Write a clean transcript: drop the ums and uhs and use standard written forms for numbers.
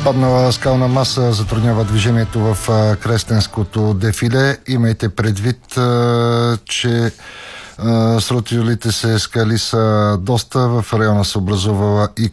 Паднала скална маса затруднява движението в Кресненското дефиле. Имайте предвид, че срутилите се скали са доста. В района се образувала и